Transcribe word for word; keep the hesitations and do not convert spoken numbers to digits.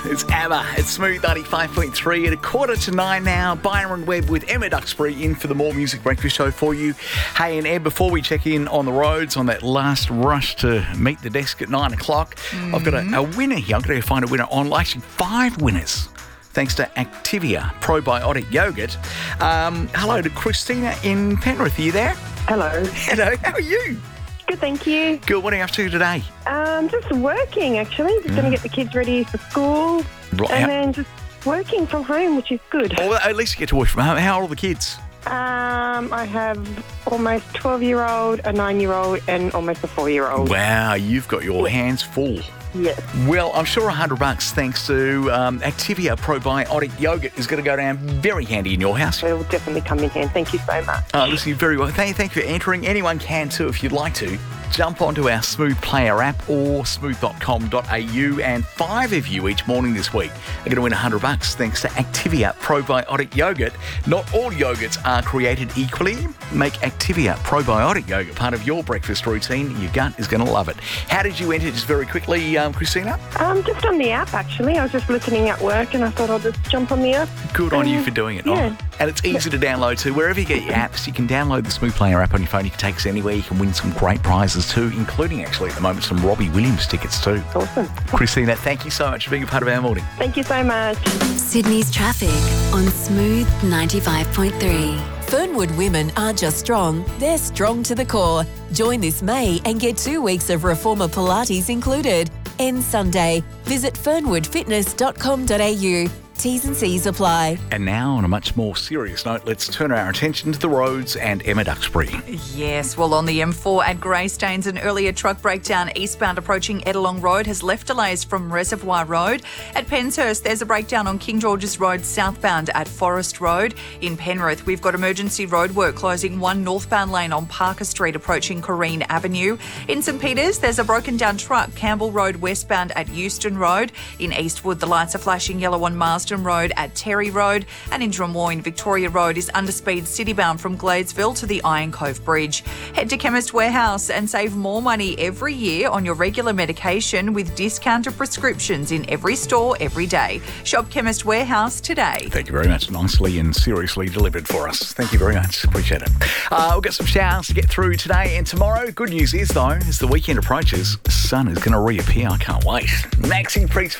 It's Emma. It's Smooth ninety-five point three at a quarter to nine now. Byron Webb with Emma Duxbury in for the More Music Breakfast Show for you. Hey, and Eb, before we check in on the roads on that last rush to meet the desk at nine o'clock, mm-hmm. I've got a, a winner here. I'm going to find a winner on, actually five winners, thanks to Activia Probiotic Yogurt. Um, hello to Christina in Penrith. Are you there? Hello. Hello. How are you? Good, thank you. Good. What are you up to today? Um, just working, actually. Just mm. going to get the kids ready for school. Right. And then just working from home, which is good. Well, at least you get to work from home. How old are the kids? Um, I have almost twelve-year-old, a nine-year-old, and almost a four-year-old. Wow, you've got your hands full. Yes. Well, I'm sure one hundred bucks thanks to um, Activia Probiotic Yogurt is going to go down very handy in your house. It will definitely come in hand. Thank you so much. Uh, listen, very well. Thank, thank you for entering. Anyone can too if you'd like to. Jump onto our Smooth Player app or smooth dot com dot a u, and five of you each morning this week are going to win one hundred bucks thanks to Activia Probiotic Yogurt. Not all yogurts are created equally. Make Activia Probiotic Yogurt part of your breakfast routine. Your gut is going to love it. How did you enter? Just very quickly, um, Christina? Um, just on the app, actually. I was just listening at work and I thought I'll just jump on the app. Good on um, you for doing it. Yeah. Oh, and it's easy to download too. Wherever you get your apps, you can download the Smooth Player app on your phone. You can take us anywhere. You can win some great prizes too, including actually at the moment some Robbie Williams tickets too. Awesome. Christina, thank you so much for being a part of our morning. Thank you so much. Sydney's traffic on Smooth ninety-five point three. Fernwood women aren't just strong, they're strong to the core. Join this May and get two weeks of Reformer Pilates included. End Sunday. Visit fernwood fitness dot com dot a u. T's and C's apply. And now, on a much more serious note, let's turn our attention to the roads and Emma Duxbury. Yes, well, on the M four at Greystanes, an earlier truck breakdown eastbound approaching Edelong Road has left delays from Reservoir Road. At Penshurst, there's a breakdown on King George's Road southbound at Forest Road. In Penrith, we've got emergency roadwork closing one northbound lane on Parker Street approaching Corrine Avenue. In St Peters, there's a broken down truck, Campbell Road westbound at Euston Road. In Eastwood, the lights are flashing yellow on Marsden Road at Terry Road, and in Drummoyne, Victoria Road is underspeed citybound from Gladesville to the Iron Cove Bridge. Head to Chemist Warehouse and save more money every year on your regular medication with discounted prescriptions in every store every day. Shop Chemist Warehouse today. Thank you very much. Nicely and seriously delivered for us. Thank you very much. Appreciate it. Uh, we've got some showers to get through today and tomorrow. Good news is, though, as the weekend approaches, the sun is going to reappear. I can't wait. Maxi Priest